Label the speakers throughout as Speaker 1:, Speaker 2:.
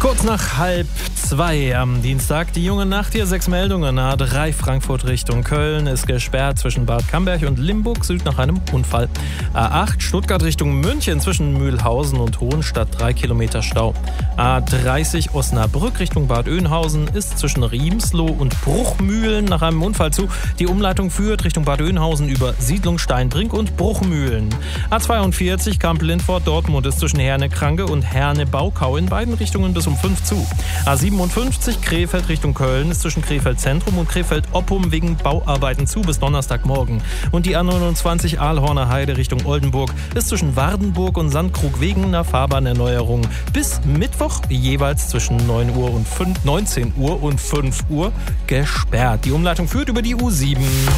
Speaker 1: Kurz nach 1:30 am Dienstag. Die junge Nacht hier, 6 Meldungen. A3 Frankfurt Richtung Köln ist gesperrt zwischen Bad Camberg und Limburg Süd nach einem Unfall. A8 Stuttgart Richtung München zwischen Mühlhausen und Hohenstadt 3 Kilometer Stau. A30 Osnabrück Richtung Bad Oeynhausen ist zwischen Riemsloh und Bruchmühlen nach einem Unfall zu. Die Umleitung führt Richtung Bad Oeynhausen über Siedlung Steinbrink und Bruchmühlen. A42 Kamp-Lindfort Dortmund ist zwischen Herne-Kranke und Herne-Baukau in beiden Richtungen bis um 5 zu. A57 Krefeld Richtung Köln ist zwischen Krefeld Zentrum und Krefeld Oppum wegen Bauarbeiten zu bis Donnerstagmorgen. Und die A29 Aalhorner Heide Richtung Oldenburg ist zwischen Wardenburg und Sandkrug wegen einer Fahrbahnnerneuerung bis Mittwoch jeweils zwischen 19 Uhr und 5 Uhr gesperrt. Die Umleitung führt über die U7.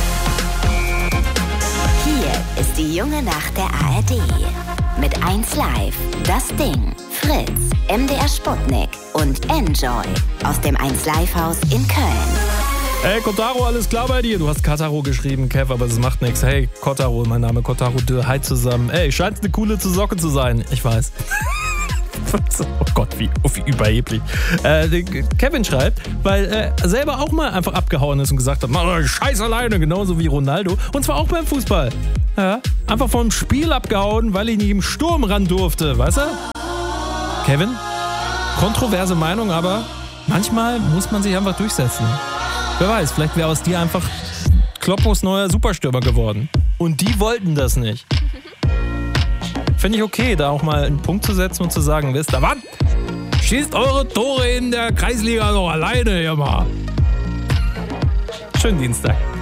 Speaker 2: Hier ist die junge Nacht der ARD. Mit 1Live, Das Ding, Fritz, MDR Sputnik und Enjoy aus dem 1Live-Haus in Köln.
Speaker 1: Hey Kotaro, alles klar bei dir? Du hast Kataro geschrieben, Kev, aber es macht nichts. Hey Kotaro, mein Name Kotaro Dürr, hi zusammen. Ey, scheint eine coole Socke zu sein. Ich weiß. Oh Gott, wie überheblich. Kevin schreibt, weil er selber auch mal einfach abgehauen ist und gesagt hat, mach doch Scheiß alleine, genauso wie Ronaldo. Und zwar auch beim Fußball. Ja, einfach vom Spiel abgehauen, weil ich nicht im Sturm ran durfte, weißt du? Kevin, kontroverse Meinung, aber manchmal muss man sich einfach durchsetzen. Wer weiß, vielleicht wäre aus dir einfach Kloppos neuer Superstürmer geworden. Und die wollten das nicht. Finde ich okay, da auch mal einen Punkt zu setzen und zu sagen, wisst ihr was? Schießt eure Tore in der Kreisliga noch alleine, ihr mal. Schönen Dienstag.